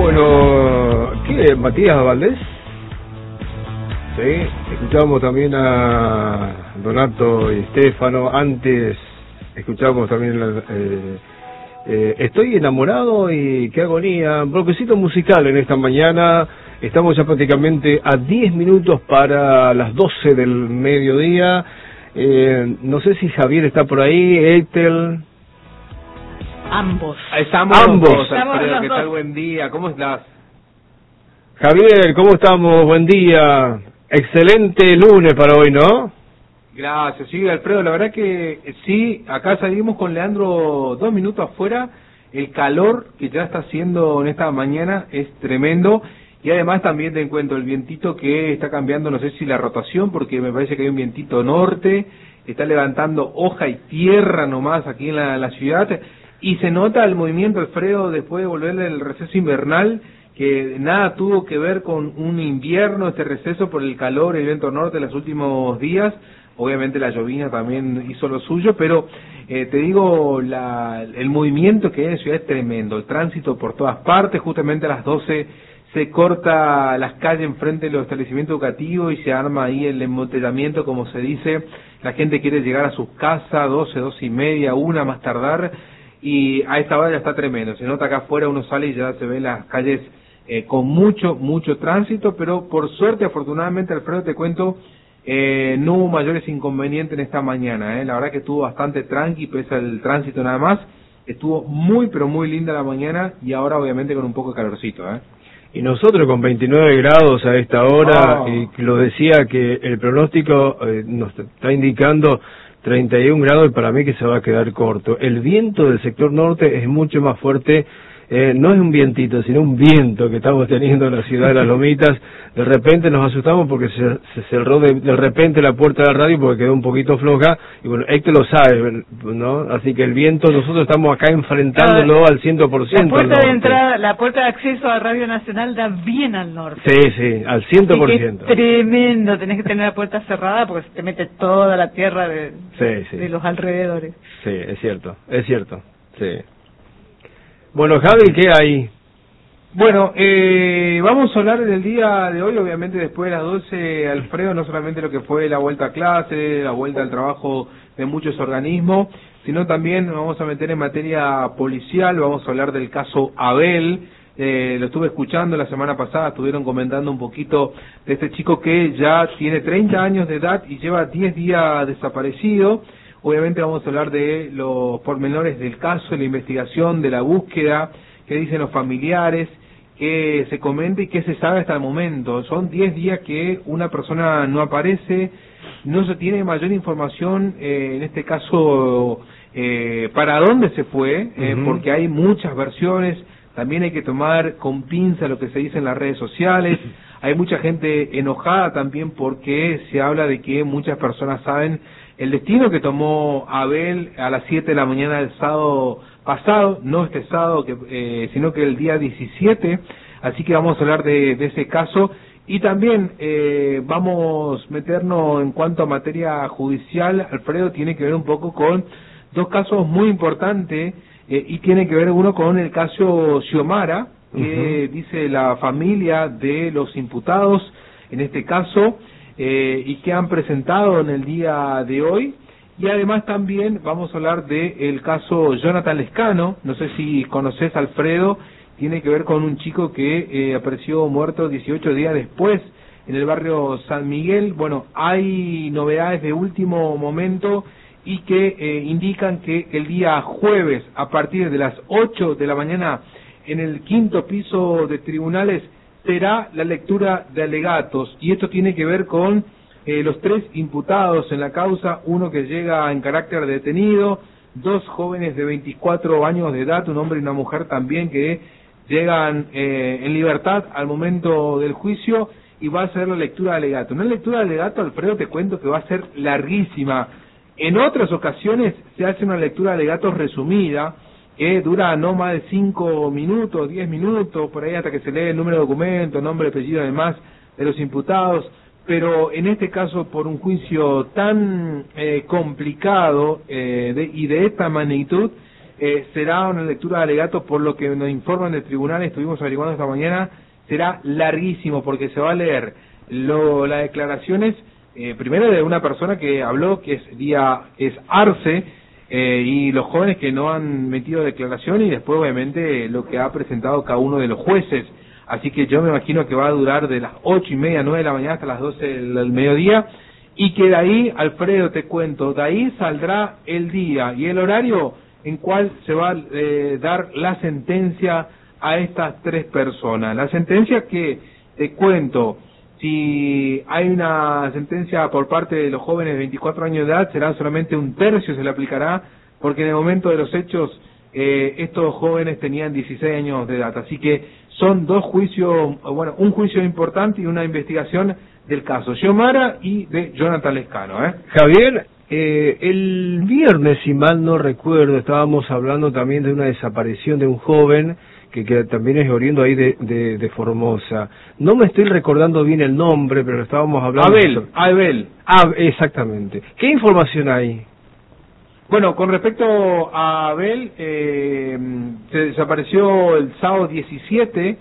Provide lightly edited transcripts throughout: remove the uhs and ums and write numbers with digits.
Bueno, ¿qué? Matías Valdés. Sí, escuchamos también a Donato y Stefano. Antes escuchamos también Estoy enamorado y qué agonía. Bloquecito musical en esta mañana. Estamos ya prácticamente a 10 minutos para las 12 del mediodía. No sé si Javier está por ahí, Eitel. Ambos. Estamos Alfredo, ¿qué tal? Buen día, ¿cómo estás? Javier, ¿cómo estamos? Buen día. Excelente lunes para hoy, ¿no? Gracias, sí, Alfredo, la verdad que sí, acá salimos con Leandro 2 minutos afuera. El calor que ya está haciendo en esta mañana es tremendo. Y además también te encuentro el vientito que está cambiando, no sé si la rotación, porque me parece que hay un vientito norte, está levantando hoja y tierra nomás aquí en la ciudad. Y se nota el movimiento, Alfredo, después de volver del receso invernal, que nada tuvo que ver con un invierno, este receso por el calor, el viento norte en los últimos días. Obviamente la llovina también hizo lo suyo, pero te digo, el movimiento que hay en la ciudad es tremendo. El tránsito por todas partes, justamente a las 12 se corta las calles enfrente de los establecimientos educativos y se arma ahí el embotellamiento, como se dice. La gente quiere llegar a sus casas, 12, 12 y media, 1 más tardar. Y a esta hora ya está tremendo, se nota acá afuera, uno sale y ya se ven las calles con mucho tránsito, pero por suerte, afortunadamente, Alfredo, te cuento, no hubo mayores inconvenientes en esta mañana, la verdad que estuvo bastante tranqui, pese al tránsito nada más, estuvo muy pero muy linda la mañana y ahora obviamente con un poco de calorcito, Y nosotros con 29 grados a esta hora, y lo decía que el pronóstico nos está indicando 31 grados, y para mí que se va a quedar corto. El viento del sector norte es mucho más fuerte, no es un vientito, sino un viento que estamos teniendo en la ciudad de Las Lomitas. De repente nos asustamos porque se cerró de repente la puerta de la radio porque quedó un poquito floja, y bueno, Héctor lo sabe, ¿no? Así que el viento, nosotros estamos acá enfrentándolo al 100%. La puerta de entrada, la puerta de acceso a Radio Nacional da bien al norte. Sí, al 100%. Es tremendo, tenés que tener la puerta cerrada porque se te mete toda la tierra de los alrededores. Sí, es cierto, sí. Bueno, Javi, ¿qué hay? Bueno, vamos a hablar del día de hoy, obviamente después de las 12, Alfredo, no solamente lo que fue la vuelta a clase, la vuelta al trabajo de muchos organismos, sino también nos vamos a meter en materia policial, vamos a hablar del caso Abel. Lo estuve escuchando la semana pasada, estuvieron comentando un poquito de este chico que ya tiene 30 años de edad y lleva 10 días desaparecido. Obviamente vamos a hablar de los pormenores del caso, de la investigación, de la búsqueda, qué dicen los familiares, qué se comenta y qué se sabe hasta el momento. Son 10 días que una persona no aparece, no se tiene mayor información, en este caso, para dónde se fue, porque hay muchas versiones. También hay que tomar con pinza lo que se dice en las redes sociales. Hay mucha gente enojada también porque se habla de que muchas personas saben el destino que tomó Abel a las 7 de la mañana del sábado pasado, no este sábado, sino que el día 17. Así que vamos a hablar de ese caso. Y también vamos a meternos en cuanto a materia judicial. Alfredo, tiene que ver un poco con 2 casos muy importantes. Y tiene que ver uno con el caso Xiomara, que dice la familia de los imputados, en este caso, y que han presentado en el día de hoy. Y además también vamos a hablar del caso Jonathan Lescano. No sé si conoces, Alfredo, tiene que ver con un chico que apareció muerto 18 días después en el barrio San Miguel. Bueno, hay novedades de último momento y que indican que el día jueves, a partir de las 8 de la mañana, en el 5º piso de tribunales, será la lectura de alegatos. Y esto tiene que ver con los 3 imputados en la causa, uno que llega en carácter de detenido, 2 jóvenes de 24 años de edad, un hombre y una mujer también, que llegan en libertad al momento del juicio, y va a ser la lectura de alegatos. Una lectura de alegatos, Alfredo, te cuento que va a ser larguísima. En otras ocasiones se hace una lectura de alegatos resumida, que dura no más de 5 minutos, 10 minutos, por ahí hasta que se lee el número de documento, nombre, apellido, además, de los imputados. Pero en este caso, por un juicio tan complicado y de esta magnitud, será una lectura de alegatos, por lo que nos informan del tribunal, estuvimos averiguando esta mañana, será larguísimo porque se va a leer las declaraciones, primero de una persona que habló, que es Arce, y los jóvenes que no han metido declaración, y después obviamente lo que ha presentado cada uno de los jueces. Así que yo me imagino que va a durar de las 8:30, 9 de la mañana hasta las 12 del mediodía, y que de ahí, Alfredo, te cuento, de ahí saldrá el día y el horario en cual se va a dar la sentencia a estas 3 personas. La sentencia que, te cuento, si hay una sentencia por parte de los jóvenes de 24 años de edad, será solamente 1/3, se le aplicará, porque en el momento de los hechos estos jóvenes tenían 16 años de edad. Así que son 2 juicios, bueno, un juicio importante y una investigación del caso Xiomara y de Jonathan Lescano. Javier, el viernes, si mal no recuerdo, estábamos hablando también de una desaparición de un joven que también es oriundo ahí de Formosa. No me estoy recordando bien el nombre, pero estábamos hablando... Abel. Exactamente. ¿Qué información hay? Bueno, con respecto a Abel, se desapareció el sábado 17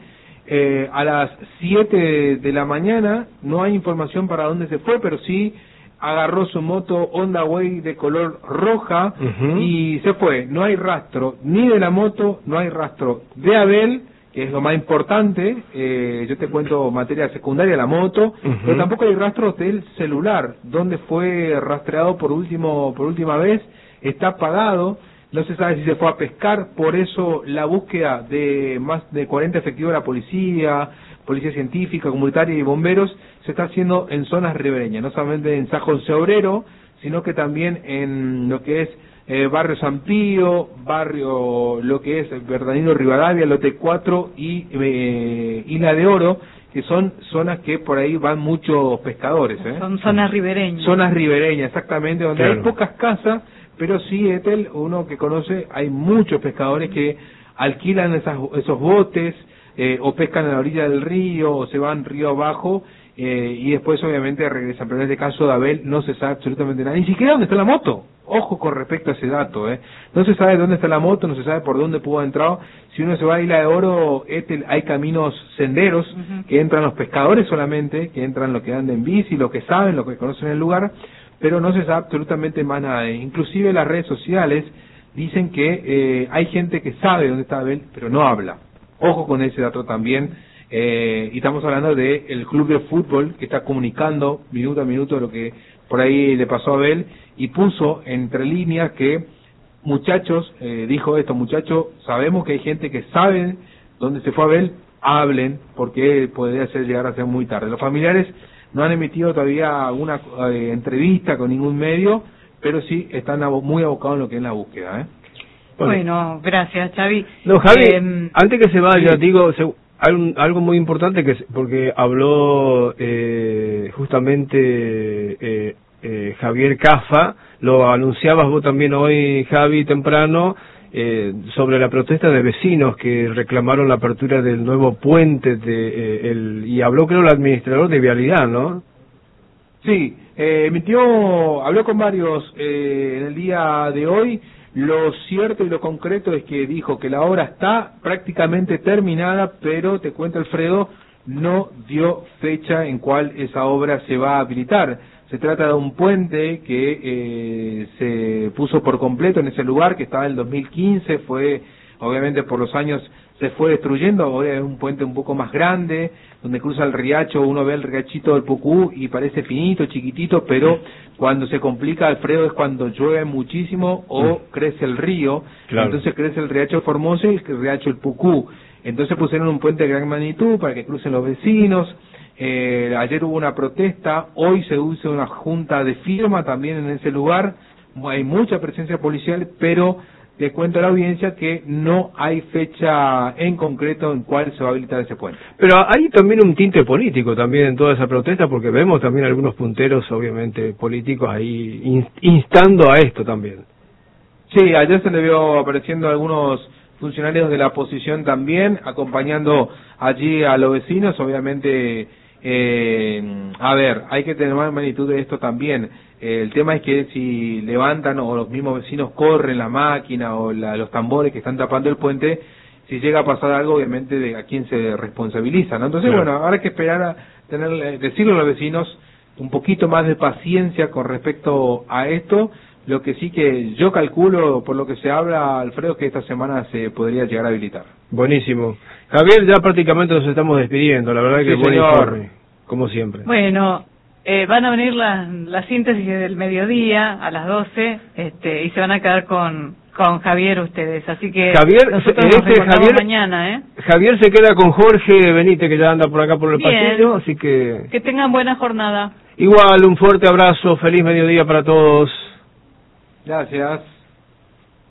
a las 7 de la mañana. No hay información para dónde se fue, pero sí agarró su moto Honda Way de color roja y se fue. No hay rastro ni de la moto, no hay rastro de Abel, que es lo más importante. Yo te cuento materia secundaria, la moto, pero tampoco hay rastro del celular, donde fue rastreado por última vez. Está apagado, no se sabe si se fue a pescar, por eso la búsqueda de más de 40 efectivos de la policía científica, comunitaria y bomberos se está haciendo en zonas ribereñas, no solamente en San José Obrero, sino que también en lo que es barrio San Pío, barrio lo que es Bernardino Rivadavia, Lote 4 y Isla de Oro, que son zonas que por ahí van muchos pescadores. Son zonas ribereñas. Zonas ribereñas, exactamente, donde hay pocas casas, pero sí, Ethel, uno que conoce, hay muchos pescadores que alquilan esos botes, o pescan a la orilla del río, o se van río abajo, y después obviamente regresan. Pero en este caso de Abel no se sabe absolutamente nada, ni siquiera dónde está la moto. Ojo con respecto a ese dato, no se sabe dónde está la moto, no se sabe por dónde pudo haber entrado. Si uno se va a Isla de Oro, hay caminos, senderos, que entran los pescadores solamente, que entran los que andan en bici, los que saben, los que conocen el lugar, pero no se sabe absolutamente más nada. Inclusive las redes sociales dicen que hay gente que sabe dónde está Abel, pero no habla. Ojo con ese dato también. Y estamos hablando del club de fútbol que está comunicando minuto a minuto lo que por ahí le pasó a Abel, y puso entre líneas que, muchachos, dijo esto: muchachos, sabemos que hay gente que sabe dónde se fue Abel, hablen, porque podría llegar a ser muy tarde. Los familiares no han emitido todavía alguna entrevista con ningún medio, pero sí están muy abocados en lo que es la búsqueda. Bueno, gracias, Xavi. No, Javi, antes que se vaya, digo, algo muy importante, porque habló justamente Javier Cafa, lo anunciabas vos también hoy, Javi, temprano, sobre la protesta de vecinos que reclamaron la apertura del nuevo puente y habló, creo, el administrador de Vialidad, ¿no? Sí, habló con varios en el día de hoy. Lo cierto y lo concreto es que dijo que la obra está prácticamente terminada, pero te cuento, Alfredo, no dio fecha en cuál esa obra se va a habilitar. Se trata de un puente que se puso por completo en ese lugar, que estaba en el 2015, obviamente por los años se fue destruyendo. Ahora es un puente un poco más grande, donde cruza el riacho, uno ve el riachito del Pucú y parece finito, chiquitito, pero cuando se complica, Alfredo, es cuando llueve muchísimo o crece el río. Claro. Entonces crece el riacho Formosa y el riacho el Pucú. Entonces pusieron un puente de gran magnitud para que crucen los vecinos. Ayer hubo una protesta, hoy se usa una junta de firma también en ese lugar. Hay mucha presencia policial, pero le cuento a la audiencia que no hay fecha en concreto en cuál se va a habilitar ese puente. Pero hay también un tinte político también en toda esa protesta, porque vemos también algunos punteros, obviamente, políticos ahí instando a esto también. Sí, ayer se le vio apareciendo algunos funcionarios de la oposición también, acompañando allí a los vecinos, obviamente A ver, hay que tener más magnitud de esto también. El tema es que si levantan o los mismos vecinos corren la máquina o los tambores que están tapando el puente, si llega a pasar algo, obviamente, de a quién se responsabiliza, ¿no? Entonces, bueno, ahora hay que esperar a decirle a los vecinos un poquito más de paciencia con respecto a esto. Lo que sí que yo calculo, por lo que se habla, Alfredo, que esta semana se podría llegar a habilitar. Buenísimo. Javier, ya prácticamente nos estamos despidiendo, la verdad que sí, buen informe, como siempre. Bueno, van a venir la síntesis del mediodía a las 12 y se van a quedar con Javier ustedes, así que Javier, nosotros nos encontramos mañana. Javier se queda con Jorge Benítez, que ya anda por acá por el pasillo, así que... Que tengan buena jornada. Igual, un fuerte abrazo, feliz mediodía para todos. Gracias.